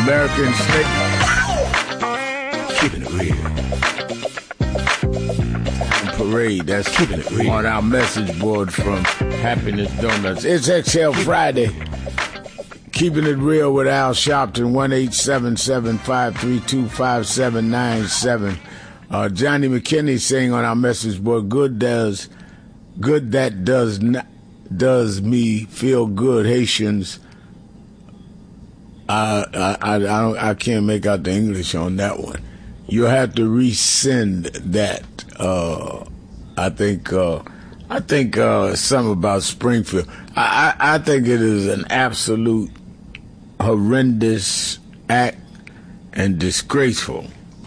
American slave. Keeping it real. Parade, that's keeping it real. On our message board from Happiness Donuts. It's Exhale Friday. Keeping it real with Al Sharpton, 1-877-532-5797. Johnny McKinney saying on our message board, good that does me feel good. Haitians, I can't make out the English on that one. You'll have to resend that. I think something about Springfield. I think it is an absolute horrendous act and disgraceful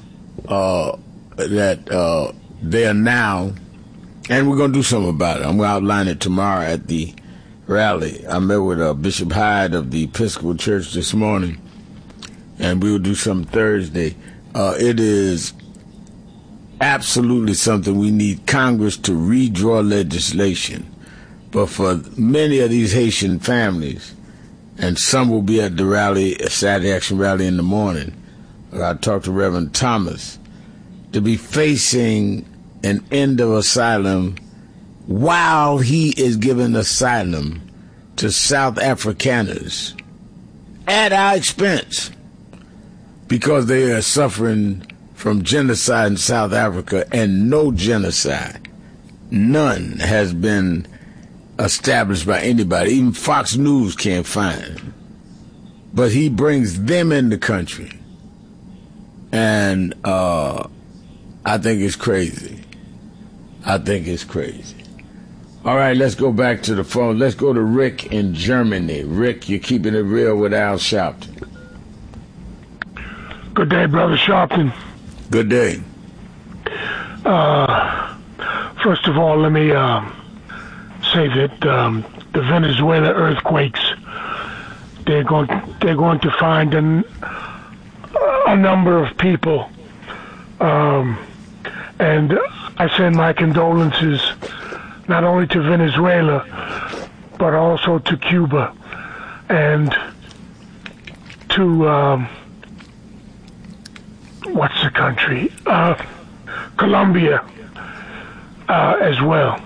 that they are now, and we're going to do something about it. I'm going to outline it tomorrow at the rally. I met with Bishop Hyde of the Episcopal Church this morning, and we will do something Thursday. It is absolutely something we need Congress to redraw legislation. But for many of these Haitian families, and some will be at the rally, a Saturday Action Rally in the morning, I talked to Reverend Thomas, to be facing an end of asylum while he is giving asylum to South Afrikaners at our expense because they are suffering from genocide in South Africa, and no genocide, none, has been established by anybody. Even Fox News can't find it. But he brings them in the country. And I think it's crazy. All right, let's go back to the phone. Let's go to Rick in Germany. Rick, you're keeping it real with Al Sharpton. Good day, Brother Sharpton. Good day. First of all, let me say that the Venezuela earthquakes, they're going to find a number of people, and I send my condolences not only to Venezuela but also to Cuba and to what's the country? Colombia as well.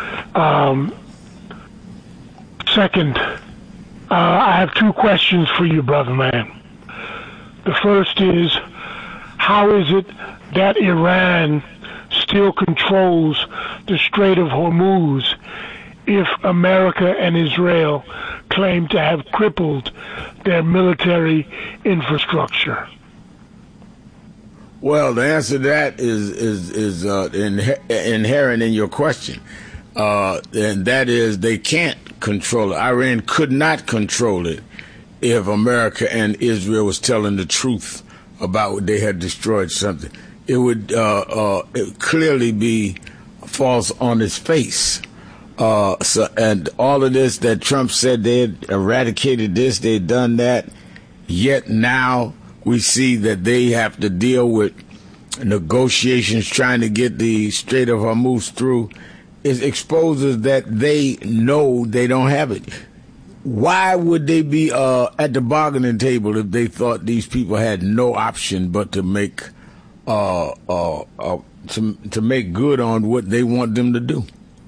Second, I have two questions for you, brother man. The first is, how is it that Iran still controls the Strait of Hormuz if America and Israel claim to have crippled their military infrastructure? Well, the answer to that is inherent in your question, and that is they can't control it. Iran could not control it if America and Israel was telling the truth about what they had destroyed something. It would it clearly be false on its face. And all of this that Trump said they had eradicated this, they had done that, yet now we see that they have to deal with negotiations trying to get the Strait of Hormuz through. It exposes that they know they don't have it. Why would they be at the bargaining table if they thought these people had no option but to make to make good on what they want them to do?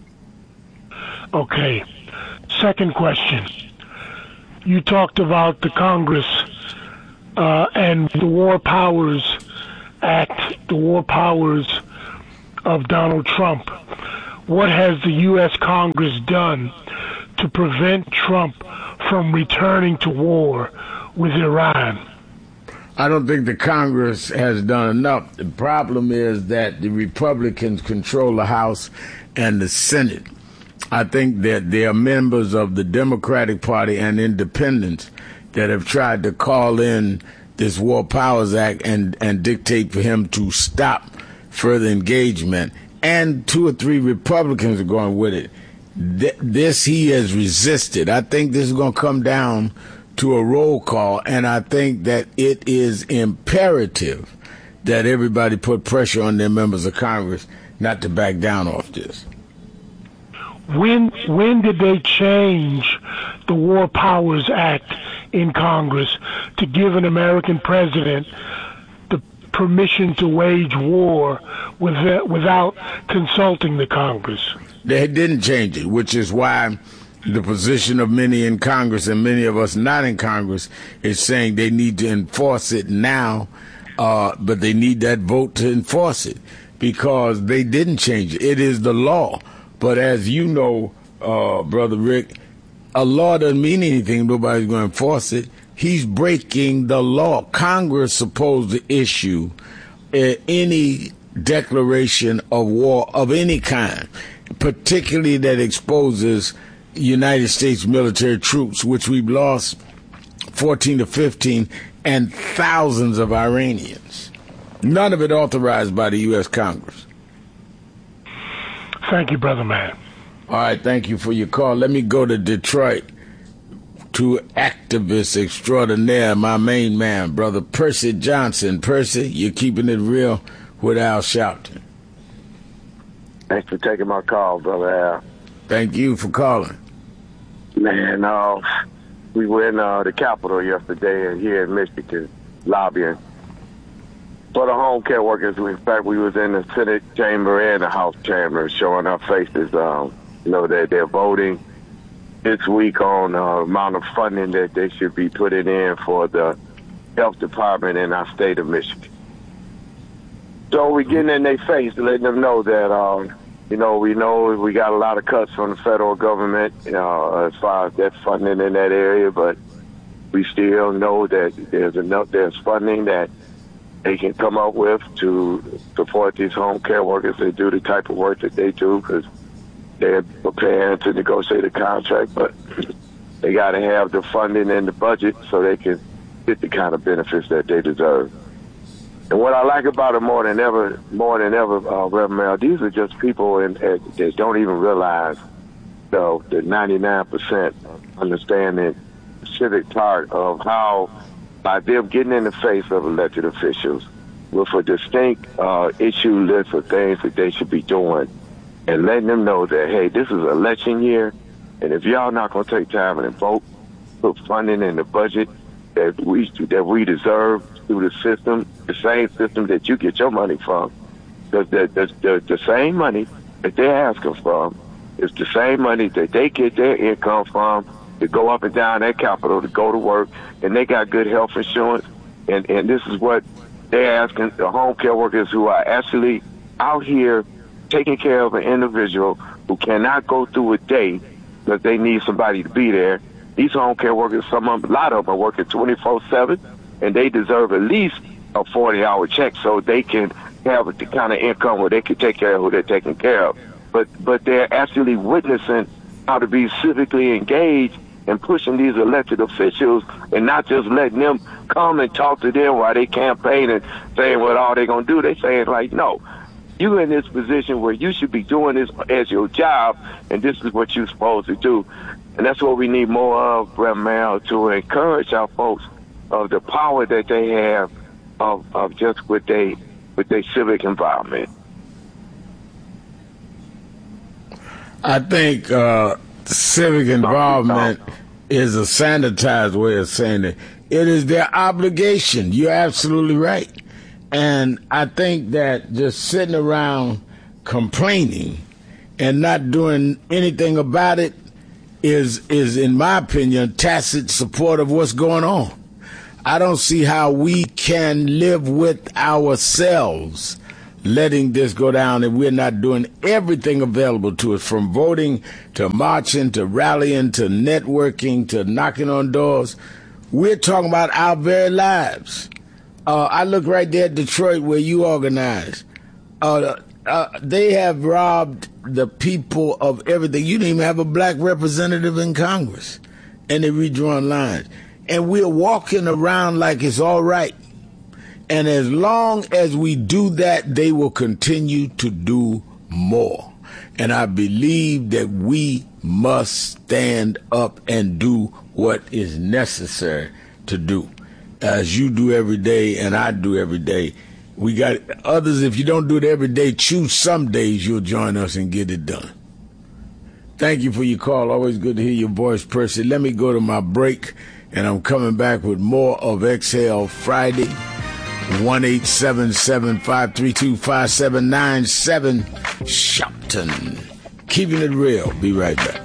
Okay. Second question. You talked about the Congress and the War Powers Act, the War Powers of Donald Trump. What has the U.S. Congress done to prevent Trump from returning to war with Iran? I don't think the Congress has done enough. The problem is that the Republicans control the House and the Senate. I think that there are members of the Democratic Party and independents that have tried to call in this War Powers Act and dictate for him to stop further engagement. And 2 or 3 Republicans are going with it. This he has resisted. I think this is going to come down to a roll call, and I think that it is imperative that everybody put pressure on their members of Congress not to back down off this. When did they change the War Powers Act in Congress to give an American president the permission to wage war without consulting the Congress. They didn't change it, which is why the position of many in Congress and many of us not in Congress is saying they need to enforce it now, but they need that vote to enforce it because they didn't change it. It is the law. But as you know, Brother Rick, a law doesn't mean anything. Nobody's going to enforce it. He's breaking the law. Congress is supposed to issue any declaration of war of any kind, particularly that exposes United States military troops, which we've lost 14 to 15, and thousands of Iranians. None of it authorized by the U.S. Congress. Thank you, Brother Man. All right, thank you for your call. Let me go to Detroit to activist extraordinaire, my main man, Brother Percy Johnson. Percy, you're keeping it real with Al Sharpton. Thanks for taking my call, Brother Al. Thank you for calling. Man, we were in the Capitol yesterday and here in Michigan lobbying for the home care workers. In fact, we was in the Senate chamber and the House chamber showing our faces. That they're voting this week on the amount of funding that they should be putting in for the health department in our state of Michigan. So we getting in their face, letting them know that, we know we got a lot of cuts from the federal government, as far as that funding in that area, but we still know that there's funding that they can come up with to support these home care workers that do the type of work that they do, because they're preparing to negotiate a contract, but they got to have the funding in the budget so they can get the kind of benefits that they deserve. And what I like about it more than ever, Reverend Mel, these are just people that don't even realize the 99% understanding the civic part of how, by them getting in the face of elected officials with a distinct issue list of things that they should be doing, and letting them know that, hey, this is an election year, and if y'all not going to take time and vote, put funding in the budget that we deserve through the system, the same system that you get your money from, because the same money that they're asking from is the same money that they get their income from to go up and down that Capitol to go to work, and they got good health insurance, and this is what they're asking the home care workers who are actually out here taking care of an individual who cannot go through a day because they need somebody to be there. These home care workers, a lot of them are working 24/7, and they deserve at least a 40-hour check so they can have the kind of income where they can take care of who they're taking care of. But they're actually witnessing how to be civically engaged and pushing these elected officials and not just letting them come and talk to them while they campaign and saying what all they're going to do. They saying, like, no, you're in this position where you should be doing this as your job, and this is what you're supposed to do. And that's what we need more of, Reverend Mel, to encourage our folks of the power that they have of just with their civic involvement. I think civic involvement is a sanitized way of saying it. It is their obligation. You're absolutely right. And I think that just sitting around complaining and not doing anything about it is in my opinion, tacit support of what's going on. I don't see how we can live with ourselves letting this go down if we're not doing everything available to us, from voting to marching to rallying to networking to knocking on doors. We're talking about our very lives. I look right there at Detroit where you organize. They have robbed the people of everything. You didn't even have a black representative in Congress, and they redrawn lines. And we're walking around like it's all right. And as long as we do that, they will continue to do more. And I believe that we must stand up and do what is necessary to do, as you do every day and I do every day. We got others, if you don't do it every day, choose some days you'll join us and get it done. Thank you for your call. Always good to hear your voice, Percy. Let me go to my break, And I'm coming back with more of Exhale Friday. 1-877-532-5797. Shopton. Keeping it real. Be right back.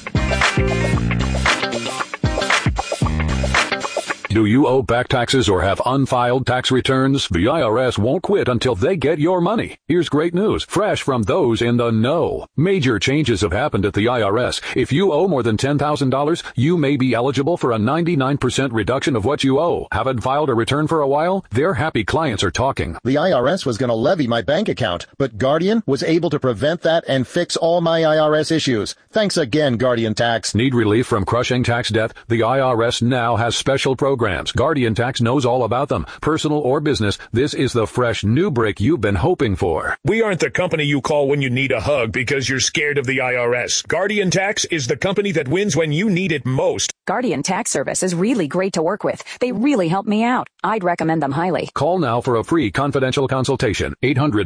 Do you owe back taxes or have unfiled tax returns? The IRS won't quit until they get your money. Here's great news, fresh from those in the know. Major changes have happened at the IRS. If you owe more than $10,000, you may be eligible for a 99% reduction of what you owe. Haven't filed a return for a while? Their happy clients are talking. The IRS was going to levy my bank account, but Guardian was able to prevent that and fix all my IRS issues. Thanks again, Guardian Tax. Need relief from crushing tax debt? The IRS now has special programs. Guardian Tax knows all about them. Personal or business, this is the fresh new break you've been hoping for. We aren't the company you call when you need a hug because you're scared of the IRS. Guardian Tax is the company that wins when you need it most. Guardian Tax Service is really great to work with. They really help me out. I'd recommend them highly. Call now for a free confidential consultation.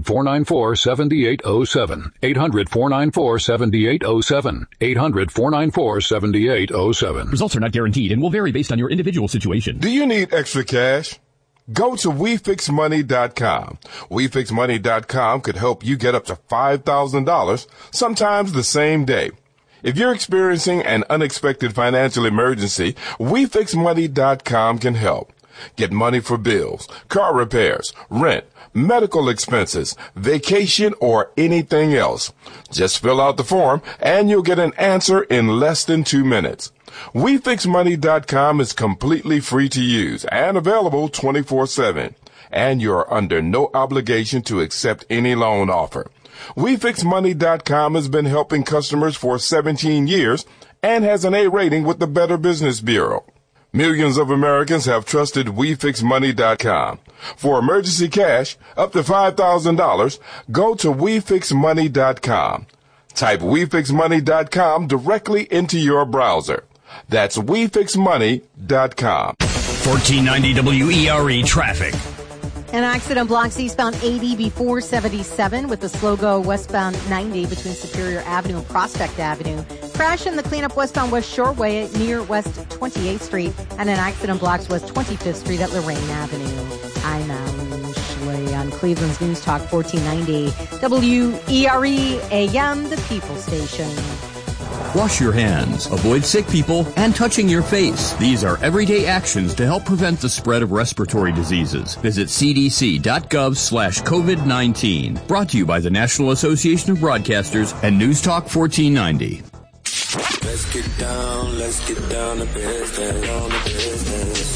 800-494-7807. 800-494-7807. 800-494-7807. Results are not guaranteed and will vary based on your individual situation. Do you need extra cash? Go to WeFixMoney.com. WeFixMoney.com could help you get up to $5,000, sometimes the same day. If you're experiencing an unexpected financial emergency, WeFixMoney.com can help. Get money for bills, car repairs, rent, medical expenses, vacation, or anything else. Just fill out the form and you'll get an answer in less than 2 minutes. WeFixMoney.com is completely free to use and available 24/7. And you're under no obligation to accept any loan offer. WeFixMoney.com has been helping customers for 17 years and has an A rating with the Better Business Bureau. Millions of Americans have trusted WeFixMoney.com. For emergency cash, up to $5,000, go to WeFixMoney.com. Type WeFixMoney.com directly into your browser. That's WeFixMoney.com. 1490 WERE traffic. An accident blocks eastbound 80 before 77 with the slow-go westbound 90 between Superior Avenue and Prospect Avenue. Crash in the cleanup westbound West Shoreway near West 28th Street, and an accident blocks West 25th Street at Lorraine Avenue. I'm Ashley on Cleveland's News Talk 1490 WERE AM, the People Station. Wash your hands, avoid sick people, and touching your face. These are everyday actions to help prevent the spread of respiratory diseases. Visit cdc.gov/COVID-19. Brought to you by the National Association of Broadcasters and News Talk 1490. Let's get down to business.